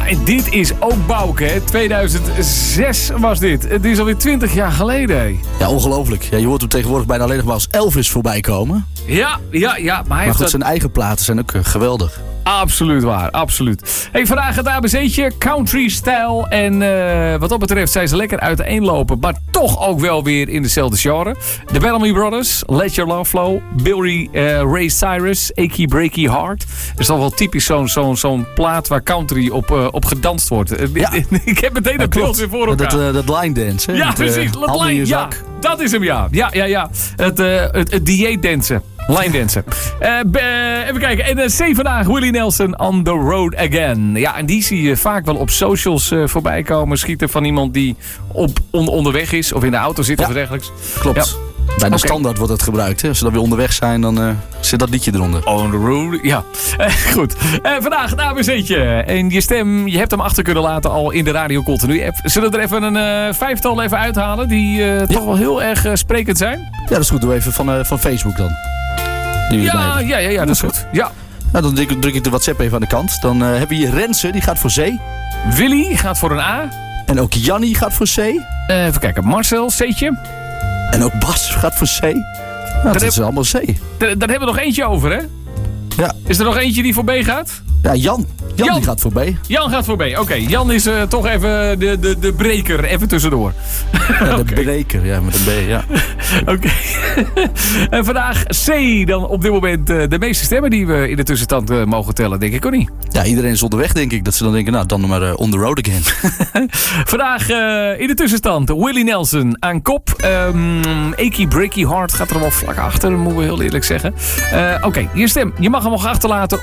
en dit is ook Bouke, hè. 2006 was dit. Het is alweer 20 jaar geleden, hè. Ja, ongelooflijk. Ja, je hoort hem tegenwoordig bijna alleen nog maar als Elvis voorbij komen. Ja, maar hij heeft zijn eigen platen zijn ook geweldig. Absoluut waar, absoluut. Hey, vandaag het ABC'tje, country style. En wat dat betreft zijn ze lekker uiteenlopen, maar toch ook wel weer in dezelfde genre. The Bellamy Brothers, Let Your Love Flow, Billy Ray Cyrus, Achy Breaky Heart. Dat is toch wel typisch zo'n plaat waar country op gedanst wordt. Ja. Ik heb meteen het beeld weer voor elkaar. Dat line dance, hè? Ja, precies. Dat line, ja, dat is hem, ja. Ja. Het dieetdansen. Line dansen. Even kijken. En C vandaag, Willie Nelson, On the Road Again. Ja, en die zie je vaak wel op socials voorbij komen. Schieten van iemand die onderweg is of in de auto zit of dergelijks. Klopt. Ja. Bij de standaard wordt het gebruikt. Hè? Als ze dan weer onderweg zijn, dan zit dat liedje eronder. On the road, ja. Goed. Vandaag het ABC'tje. En je stem, je hebt hem achter kunnen laten al in de Radio Continu app. Zullen we er even een vijftal even uithalen die toch wel heel erg sprekend zijn? Ja, dat is goed. Doe even van Facebook dan. Ja, dat is goed. Ja. Nou, dan druk ik de WhatsApp even aan de kant. Dan hebben we hier Renze, die gaat voor C. Willy gaat voor een A. En ook Jannie gaat voor C. Even kijken, Marcel, C'tje. En ook Bas gaat voor C. Nou, dat is allemaal C. Daar hebben we nog eentje over, hè? Ja. Is er nog eentje die voor B gaat? Ja, Jan die gaat voor B. Jan gaat voor B. Oké, Jan is toch even de breker, even tussendoor. Ja, de breker, ja, met een B, ja. Oké. En vandaag C dan op dit moment de meeste stemmen die we in de tussenstand mogen tellen, denk ik, of niet? Ja, iedereen is onderweg, denk ik. Dat ze dan denken, nou, dan maar on the road again. Vandaag in de tussenstand Willie Nelson aan kop. Achy Breaky Heart gaat er wel vlak achter, moeten we heel eerlijk zeggen. Oké, je stem. Je mag hem nog achterlaten